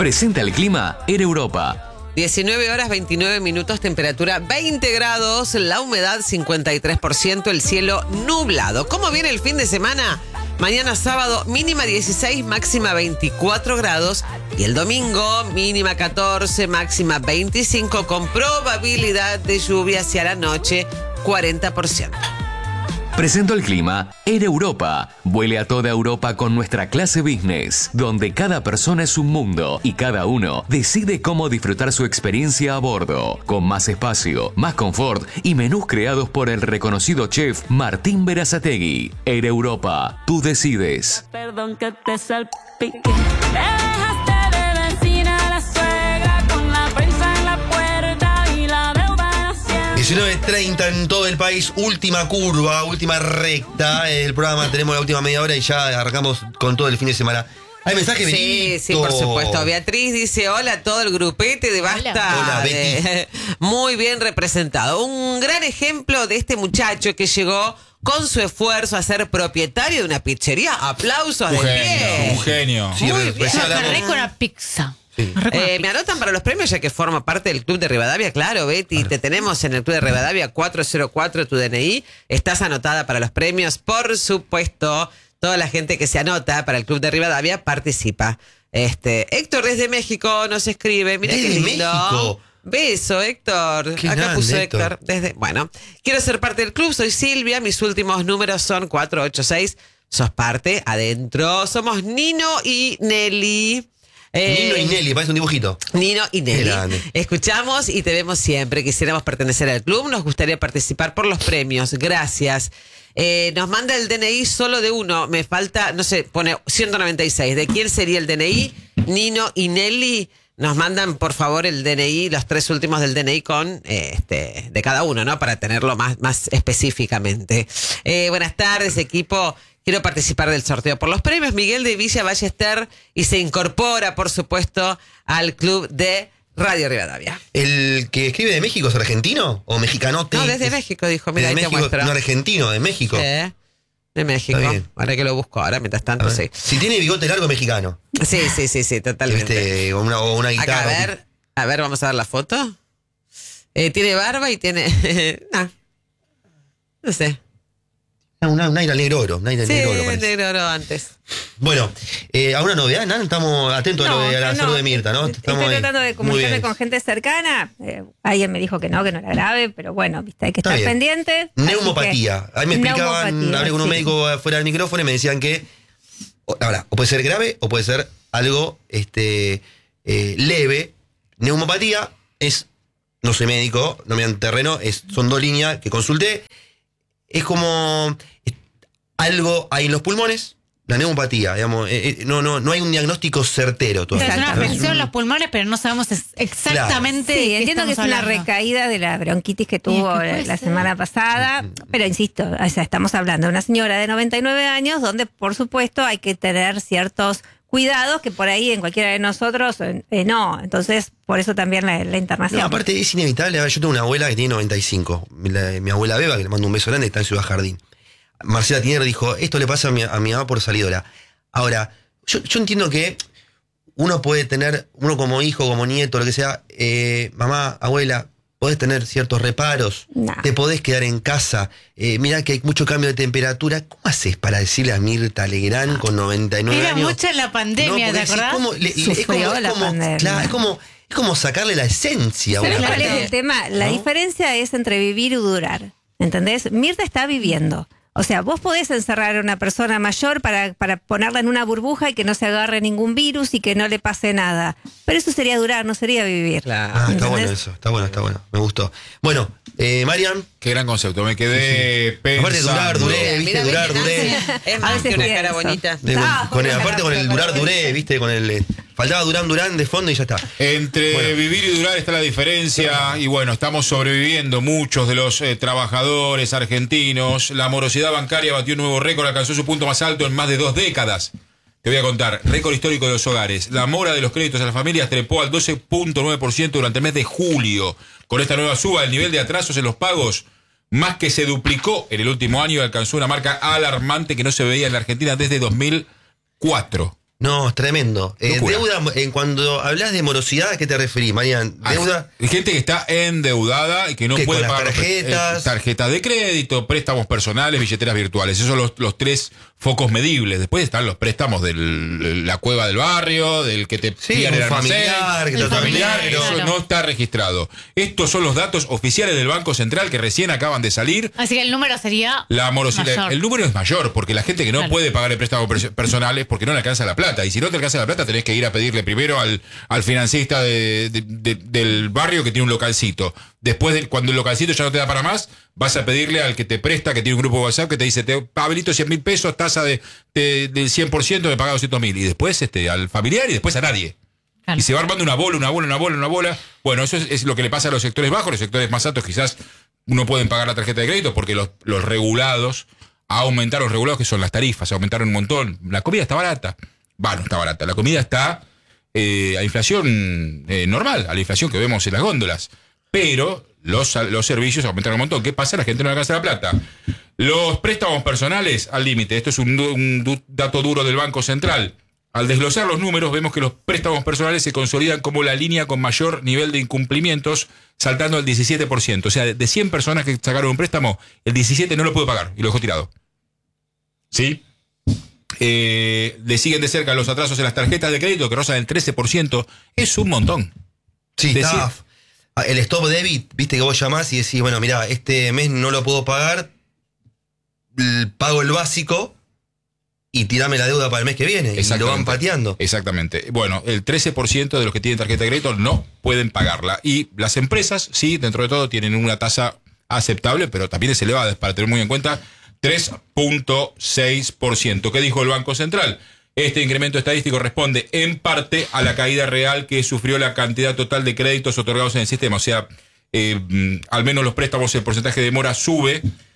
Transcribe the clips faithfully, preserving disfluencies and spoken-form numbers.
Presenta el clima en Europa. diecinueve horas veintinueve minutos, temperatura veinte grados, la humedad cincuenta y tres por ciento, el cielo nublado. ¿Cómo viene el fin de semana? Mañana sábado, mínima dieciséis, máxima veinticuatro grados. Y el domingo, mínima catorce, máxima veinticinco, con probabilidad de lluvia hacia la noche, cuarenta por ciento. Presento el clima en Europa. Vuele a toda Europa con nuestra clase business, donde cada persona es un mundo y cada uno decide cómo disfrutar su experiencia a bordo, con más espacio, más confort y menús creados por el reconocido chef Martín Berazategui. En Europa, tú decides. Perdón que te salpique. Te dejaste de vecina la suegra con la prensa en la puerta y la deuda en Hacienda. diecinueve treinta en todo el país, última curva, última recta. El programa tenemos la última media hora y ya arrancamos con todo el fin de semana. ¿Hay mensaje, Sí, Benito? sí, por supuesto. Beatriz dice, hola a todo el grupete de Basta. Hola, Betty. De- muy bien representado. Un gran ejemplo de este muchacho que llegó con su esfuerzo a ser propietario de una pizzería. Aplausos Un de genio, pie. un genio. Sí, Muy re- bien. recién hablamos- Re con la pizza. Sí. Re con la Eh, pizza. me anotan para los premios ya que forma parte del Club de Rivadavia, claro, Betty, te tenemos en el Club de Rivadavia cuatro cero cuatro tu D N I, estás anotada para los premios, por supuesto, toda la gente que se anota para el Club de Rivadavia participa. Este, Héctor desde México nos escribe, mira qué ¿Desde lindo. México? Beso, Héctor. Qué Acá grande, puso Héctor. Héctor. Desde, bueno, quiero ser parte del club, soy Silvia, mis últimos números son cuatro ocho seis. Sos parte, adentro. Somos Nino y Nelly. Eh, Nino y Nelly, parece un dibujito. Nino y Nelly. Qué grande. Escuchamos y te vemos siempre. Quisiéramos pertenecer al club, nos gustaría participar por los premios. Gracias. Eh, nos manda el D N I solo de uno. Me falta, no sé, pone ciento noventa y seis. ¿De quién sería el D N I? Nino y Nelly. Nos mandan, por favor, el D N I, los tres últimos del D N I con eh, este de cada uno, ¿no? Para tenerlo más, más específicamente. Eh, buenas tardes, equipo. Quiero participar del sorteo por los premios. Miguel de Villa Ballester y se incorpora, por supuesto, al club de Radio Rivadavia. ¿El que escribe de México es argentino o mexicanote? No, desde Es- México, dijo. Mira, Desde ahí te México, muestro. no argentino, de México. Sí, de México. Está bien. Ahora que lo busco, ahora mientras A tanto, ver. sí. Si tiene bigote largo, mexicano. Sí, sí, sí, sí, totalmente. Este, o una, o una Acá, guitarra. a ver, a ver, vamos a ver la foto. Eh, tiene barba y tiene... nah, no sé. Una, un aire negro oro. Un aire Sí, negro oro, parece. negro oro antes. Bueno, eh, ¿alguna novedad, Nan? Estamos atentos a lo de a la yo salud de Mirta, ¿no? Estoy Estamos ahí. tratando de Muy comunicarme bien. con gente cercana. Eh, alguien me dijo que no, que no era grave, pero bueno, viste, hay que Está estar bien. pendientes. así Neumopatía. que- A mí me explicaban, Neumopatía, hablé con un sí. médico fuera del micrófono y me decían que, o- ahora, o puede ser grave o puede ser algo este, eh, leve. Neumopatía es, no soy médico, no me dan terreno, es, son dos líneas que consulté. Es como es, algo hay en los pulmones, la neumopatía, digamos, eh, eh, no, no, no hay un diagnóstico certero Es todavía. una Exactamente. afección en los pulmones, pero no sabemos es- exactamente. Sí, de qué entiendo que es estamos una hablando. recaída de la bronquitis que tuvo que la, puede la ser. semana pasada, pero insisto, o sea, estamos hablando de una señora de noventa y nueve años donde, por supuesto, hay que tener ciertos cuidados que por ahí en cualquiera de nosotros eh, eh, no. Entonces, por eso también la, la internación. No, aparte es inevitable. A ver, yo tengo una abuela que tiene noventa y cinco. La- mi abuela Beba, que le mando un beso grande, está en Ciudad Jardín. Marcela Tiner dijo, esto le pasa a mi, a mi mamá por salidora. Ahora, yo, yo entiendo que uno puede tener, uno como hijo, como nieto, lo que sea, eh, mamá, abuela, podés tener ciertos reparos, No. te podés quedar en casa, eh, mirá que hay mucho cambio de temperatura. ¿Cómo haces para decirle a Mirta Legrand con noventa y nueve Era años? mucho en la pandemia, porque ¿te sí, acordás? ¿cómo le- le- es Sufrió como- es la como- pandemia. claro, es como, es como sacarle la esencia a ¿Sabes una cuál persona. es el tema? La ¿No? diferencia es entre vivir y durar. ¿Entendés? Mirta está viviendo. O sea, vos podés encerrar a una persona mayor para, para ponerla en una burbuja y que no se agarre ningún virus y que no le pase nada. Pero eso sería durar, no sería vivir. Claro. Ah, está ¿Entendés? bueno eso, está bueno, está bueno, me gustó. Bueno, eh, Marian, Qué gran concepto. Me quedé aparte de durar, pensando. duré, viste, Mira, durar, mira, duré. Es A más veces que una pienso. cara bonita. De- con- Ah, con el- bueno, aparte con el pero durar, bueno. duré, viste, con el. eh, faltaba Durán Durán de fondo y ya está. Entre Bueno. vivir y durar está la diferencia y bueno, estamos sobreviviendo muchos de los eh, trabajadores argentinos. La morosidad bancaria batió un nuevo récord, alcanzó su punto más alto en más de dos décadas. Te voy a contar, récord histórico de los hogares. La mora de los créditos a las familias trepó al doce punto nueve por ciento durante el mes de julio. Con esta nueva suba, el nivel de atrasos en los pagos más que se duplicó en el último año y alcanzó una marca alarmante que no se veía en la Argentina desde dos mil cuatro. No, es tremendo. Eh, Locura. deuda, en cuando hablas de morosidad, ¿a qué te referís, Marian? Deuda. Hay gente que está endeudada y que no ¿Qué, puede con las pagar los pre- tarjetas? eh, tarjetas de crédito, préstamos personales, billeteras virtuales. Esos son los, los tres focos medibles. Después están los préstamos de la cueva del barrio, del que te Sí, pían un el almacén, familiar, que el te familiar, también, eso claro. no está registrado. Estos son los datos oficiales del Banco Central que recién acaban de salir. Así que el número sería La morosidad, mayor. el número es mayor porque la gente que no Claro. puede pagar el préstamo pers- personal es porque no le alcanza la plata. Y si no te alcanza la plata, tenés que ir a pedirle primero al, al financista de- de- de- del barrio que tiene un localcito. Después, de, cuando el localcito ya no te da para más, vas a pedirle al que te presta, que tiene un grupo de WhatsApp, que te dice, te habilito cien mil pesos, tasa de, de- del cien por ciento, me paga doscientos mil. Y después este, al familiar y después a nadie. Claro. Y se va armando una bola, una bola, una bola, una bola. Bueno, eso es, es lo que le pasa a los sectores bajos. Los sectores más altos quizás no pueden pagar la tarjeta de crédito porque los, los regulados aumentaron, los regulados que son las tarifas, aumentaron un montón. La comida está barata. Va, no está barata. La comida está eh, a inflación eh, normal, a la inflación que vemos en las góndolas. Pero los, los servicios aumentaron un montón. ¿Qué pasa? La gente no le alcanza la plata. Los préstamos personales al límite. Esto es un, du- un du- dato duro del Banco Central. Al desglosar los números, vemos que los préstamos personales se consolidan como la línea con mayor nivel de incumplimientos, saltando al diecisiete por ciento. O sea, de cien personas que sacaron un préstamo, el diecisiete no lo pudo pagar y lo dejó tirado. ¿Sí? Eh, le siguen de cerca los atrasos en las tarjetas de crédito, que rozan el trece por ciento. Es un montón. Sí, Decir- está. Ah, El stop debit, viste que vos llamás y decís, bueno, mira, este mes no lo puedo pagar, l- pago el básico y tirame la deuda para el mes que viene. Y lo van Exactamente. pateando. Exactamente. Bueno, el trece por ciento de los que tienen tarjeta de crédito no pueden pagarla. Y las empresas, sí, dentro de todo, tienen una tasa aceptable, pero también es elevada, para tener muy en cuenta, tres punto seis por ciento. ¿Qué dijo el Banco Central? Este incremento estadístico responde en parte a la caída real que sufrió la cantidad total de créditos otorgados en el sistema. O sea, eh, mm, al menos los préstamos, el porcentaje de demora sube.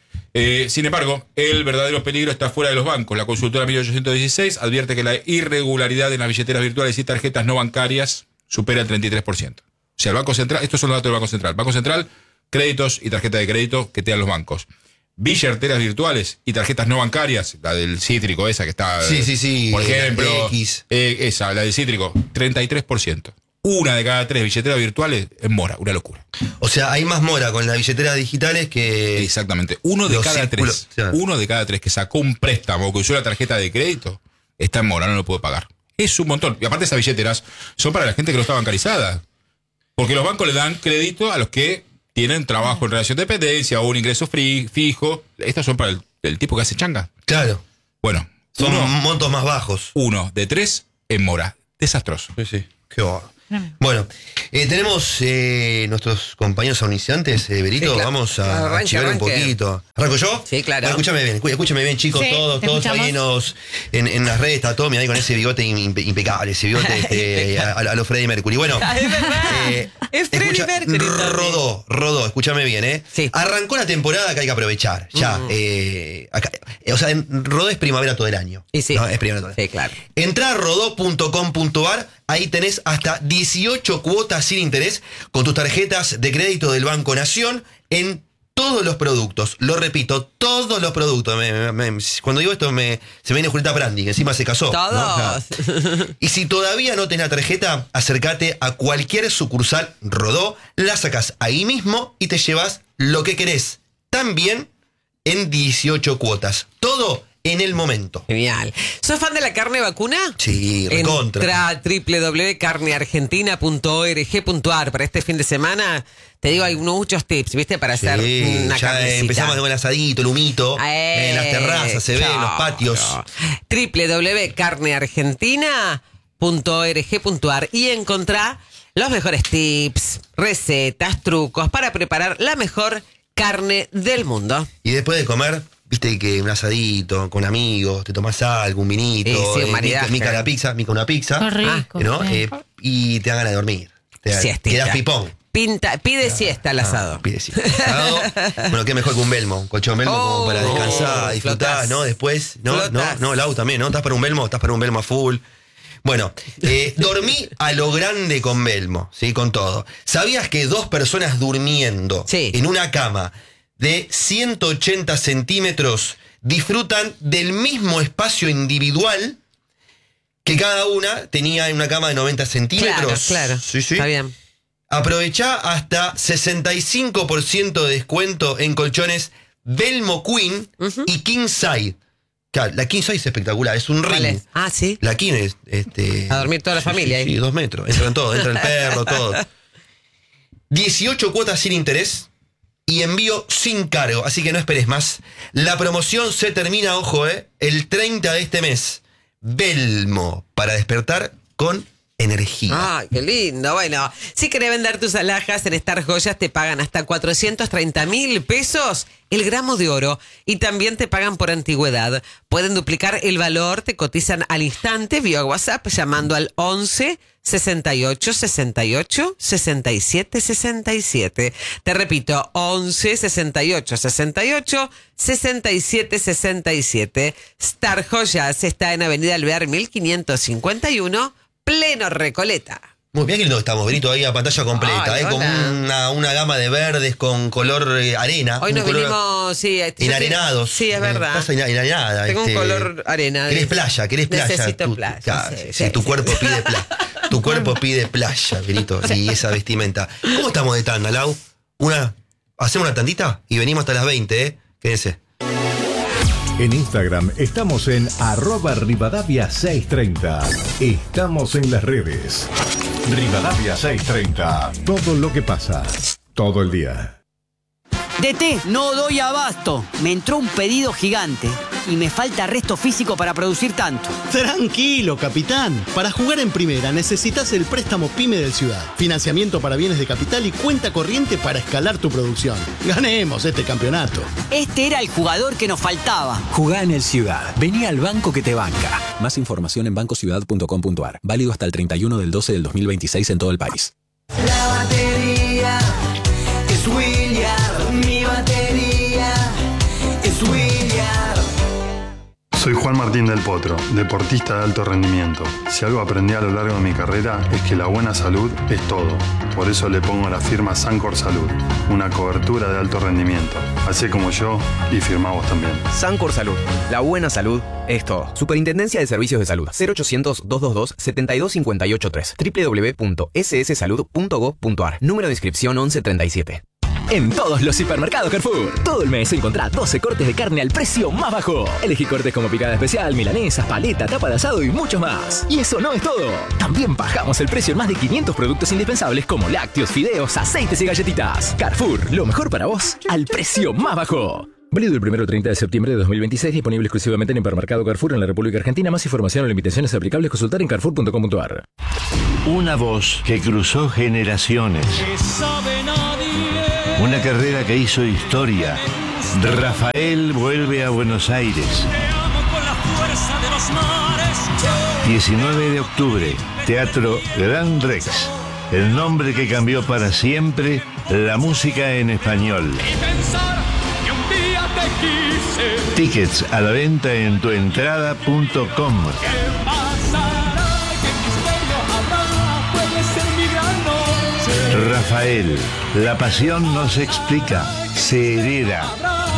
Eh, sin embargo, el verdadero peligro está fuera de los bancos. La consultora mil ochocientos dieciséis advierte que la irregularidad en las billeteras virtuales y tarjetas no bancarias supera el treinta y tres por ciento. O sea, el Banco Central, estos son los datos del Banco Central. Banco Central, créditos y tarjeta de crédito que te dan los bancos. Billeteras virtuales y tarjetas no bancarias, la del Cítrico, esa que está. Sí, sí, sí, Por la ejemplo, X. eh, esa, la del Cítrico, treinta y tres por ciento. Una de cada tres billeteras virtuales en mora, una locura. O sea, hay más mora con las billeteras digitales que. Exactamente. Uno de los cada círculos, tres. sí. Uno de cada tres que sacó un préstamo o que usó la tarjeta de crédito está en mora, no lo puede pagar. Es un montón. Y aparte esas billeteras son para la gente que no está bancarizada. Porque los bancos le dan crédito a los que tienen trabajo en relación de dependencia o un ingreso free, fijo. Estas son para el, el tipo que hace changa. Claro. Bueno, Son uno, montos más bajos. uno de tres en mora. Desastroso. Sí, sí. Qué bueno. Bueno, eh, tenemos eh, nuestros compañeros anunciantes, eh, Berito, Sí, claro. vamos a Arranque, archivar un arranque. poquito. ¿Arranco yo? Sí, claro. Bueno, escúchame bien, escú- escúchame bien, chicos, Sí, todos, te todos escuchamos. ahí nos, en, en las redes, está todo, mirá ahí con ese bigote impe- impecable, ese bigote este, a, a lo Freddie Mercury. Bueno, Es verdad. eh, Es Freddie Mercury también. rodó, rodó, escúchame bien, ¿eh? Sí. Arrancó la temporada que hay que aprovechar, ya. eh, acá- eh, o sea, en- rodó es primavera todo el año. Y sí. ¿no? Es primavera todo el año. Sí, claro. Entrá a rodó punto com punto ar, ahí tenés hasta dieciocho cuotas sin interés con tus tarjetas de crédito del Banco Nación en todos los productos. Lo repito, todos los productos. Me- me- me- cuando digo esto me, se me viene Julieta Brandi, que encima se casó. ¿no? Todos. Y si todavía no tenés la tarjeta, acércate a cualquier sucursal Rodó, la sacás ahí mismo y te llevas lo que querés. También en dieciocho cuotas. Todo en el momento. Genial. ¿Sos fan de la carne vacuna? Sí, recontra. Entra a doble u doble u doble u punto carne argentina punto org punto ar para este fin de semana. Te digo, hay muchos tips, ¿viste? Para hacer Sí, una ya carnecita. empezamos con el asadito, el humito, Eh, en las terrazas se ve, en los claro. patios. doble u doble u doble u punto carne argentina punto org punto ar y encontrá los mejores tips, recetas, trucos para preparar la mejor carne del mundo. Y después de comer, viste que un asadito con amigos, te tomás algo, un vinito, Sí, sí, un eh, maridaje. mica, mica la pizza, mica una pizza, Qué rico. ¿no? sí. Eh, y te dan ganas de dormir. Te dan- Siestita. quedás pipón. Pinta, pide siesta al asado. Ah, pide siesta. Asado, bueno, qué mejor que un belmo, un colchón belmo como Oh, para descansar, disfrutar, flotás. ¿no? Después, no, Flotás. no, no, Lau también, ¿no? Estás para un belmo, estás para un belmo a full. Bueno, eh, dormí a lo grande con belmo, ¿sí? Con todo. ¿Sabías que dos personas durmiendo Sí. en una cama de ciento ochenta centímetros disfrutan del mismo espacio individual que cada una tenía una cama de noventa centímetros. Claro, claro. Sí, sí. Está bien. Aprovechá hasta sesenta y cinco por ciento de descuento en colchones Belmo Queen Ujú. y King Size. Claro, la King Size es espectacular, es un ring. ¿Cuál es? Ah, sí. La King es... Este, A dormir toda la sí, familia Sí, ahí. sí, dos metros. Entran todos, entra el perro, todo. dieciocho cuotas sin interés y envío sin cargo, así que no esperes más. La promoción se termina, ojo, eh, el treinta de este mes. Belmo, para despertar con energía. Ay, qué lindo. Bueno, si querés vender tus alhajas en Star Joyas, te pagan hasta cuatrocientos treinta mil pesos el gramo de oro y también te pagan por antigüedad. Pueden duplicar el valor, te cotizan al instante vía WhatsApp llamando al once sesenta y ocho sesenta y ocho sesenta y siete sesenta y siete. Te repito, once sesenta y ocho sesenta y ocho sesenta y siete sesenta y siete. Star Joyas está en Avenida Alvear mil quinientos cincuenta y uno, pleno Recoleta. Muy bien, que lindo estamos, Benito, ahí a pantalla completa, Ay, eh, con hola. una, una gama de verdes con color eh, arena. Hoy un nos color vinimos, sí, este, yo enarenados. Sí, es Eh, verdad. estás ena- enarenada. Tengo este, un color arena. Querés playa, querés playa. Necesito tu, playa, claro, sí, sí, sí, tu sí. cuerpo pide playa. Tu cuerpo pide playa, Benito, y esa vestimenta. ¿Cómo estamos de tanda, Lau? Una, hacemos una tandita y venimos hasta las veinte, ¿eh? Quédense. En Instagram estamos en arroba Rivadavia seiscientos treinta. Estamos en las redes. Rivadavia seiscientos treinta. Todo lo que pasa, todo el día. D T, no doy abasto. Me entró un pedido gigante y me falta resto físico para producir tanto. Tranquilo, capitán. Para jugar en primera necesitas el préstamo PYME del Ciudad. Financiamiento para bienes de capital y cuenta corriente para escalar tu producción. Ganemos este campeonato. Este era el jugador que nos faltaba. Jugá en el Ciudad. Vení al banco que te banca. Más información en banco ciudad punto com punto a r. Válido hasta el treinta y uno del doce del dos mil veintiséis en todo el país. La batería es William, mi batería es William. Soy Juan Martín del Potro, deportista de alto rendimiento. Si algo aprendí a lo largo de mi carrera es que la buena salud es todo. Por eso le pongo la firma Sancor Salud, una cobertura de alto rendimiento. Así como yo y firma vos también. Sancor Salud, la buena salud es todo. Superintendencia de Servicios de Salud, cero ochocientos, doscientos veintidós, setenta y dos cincuenta y ocho tres, doble u doble u doble u punto ese ese salud punto gov punto a r. Número de inscripción once treinta y siete. En todos los hipermercados Carrefour, todo el mes encontrá doce cortes de carne al precio más bajo. Elegí cortes como picada especial, milanesas, paleta, tapa de asado y mucho más. Y eso no es todo. También bajamos el precio en más de quinientos productos indispensables como lácteos, fideos, aceites y galletitas. Carrefour, lo mejor para vos al precio más bajo. Válido el primero al treinta de septiembre de dos mil veintiséis, disponible exclusivamente en Hipermercado Carrefour en la República Argentina. Más información o limitaciones aplicables consultar en carrefour punto com punto a r. Una voz que cruzó generaciones. Una carrera que hizo historia. Rafael vuelve a Buenos Aires. diecinueve de octubre, Teatro Gran Rex. El nombre que cambió para siempre la música en español. Tickets a la venta en tuentrada punto com. Rafael, la pasión no se explica, se hereda.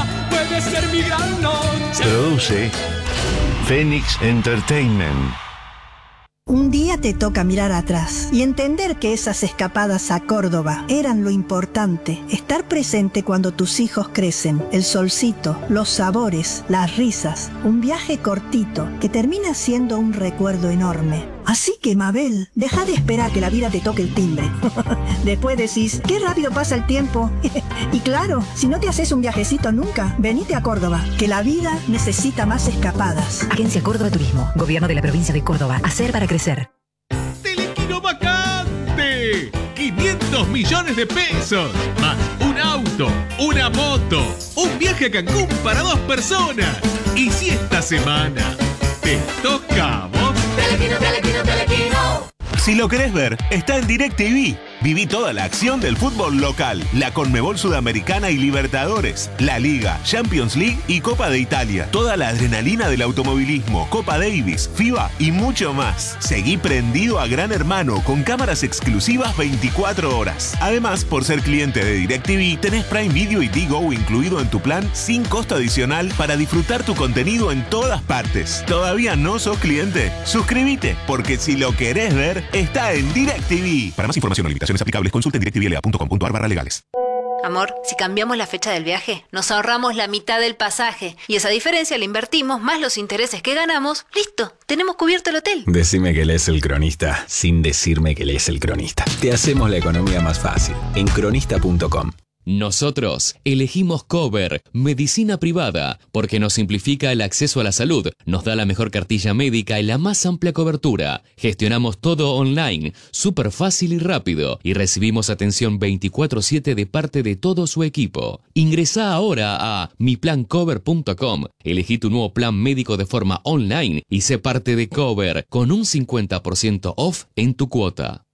Produce Phoenix Entertainment. Un día te toca mirar atrás y entender que esas escapadas a Córdoba eran lo importante. Estar presente cuando tus hijos crecen, el solcito, los sabores, las risas. Un viaje cortito que termina siendo un recuerdo enorme. Así que, Mabel, deja de esperar que la vida te toque el timbre. Después decís, qué rápido pasa el tiempo. Y claro, si no te haces un viajecito nunca, venite a Córdoba, que la vida necesita más escapadas. Agencia Córdoba Turismo, Gobierno de la Provincia de Córdoba. Hacer para crecer. ¡Telequino vacante! quinientos millones de pesos, más un auto, una moto, un viaje a Cancún para dos personas. Y si esta semana te toca a vos... Telequino, Telequino, Telequino. Si lo querés ver, está en DirecTV. Viví toda la acción del fútbol local, la Conmebol Sudamericana y Libertadores, la Liga, Champions League y Copa de Italia. Toda la adrenalina del automovilismo, Copa Davis, FIBA y mucho más. Seguí prendido a Gran Hermano con cámaras exclusivas veinticuatro horas. Además, por ser cliente de DirecTV, tenés Prime Video y Tigo incluido en tu plan sin costo adicional para disfrutar tu contenido en todas partes. ¿Todavía no sos cliente? Suscríbete, porque si lo querés ver, está en DirecTV. Para más información o limitaciones aplicables, consulta en directvla punto com punto ar barra legales. Amor, si cambiamos la fecha del viaje, nos ahorramos la mitad del pasaje. Y esa diferencia la invertimos, más los intereses que ganamos. ¡Listo! Tenemos cubierto el hotel. Decime que lees El Cronista, sin decirme que lees El Cronista. Te hacemos la economía más fácil. En cronista punto com. Nosotros elegimos Cover, medicina privada, porque nos simplifica el acceso a la salud, nos da la mejor cartilla médica y la más amplia cobertura. Gestionamos todo online, súper fácil y rápido, y recibimos atención veinticuatro siete de parte de todo su equipo. Ingresá ahora a mi plan cover punto com, elegí tu nuevo plan médico de forma online y sé parte de Cover, con un cincuenta por ciento off en tu cuota.